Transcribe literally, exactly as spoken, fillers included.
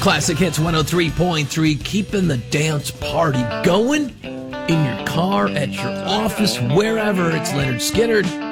Classic Hits one oh three point three, keeping the dance party going in your car, at your office, wherever. It's Leonard Skinner.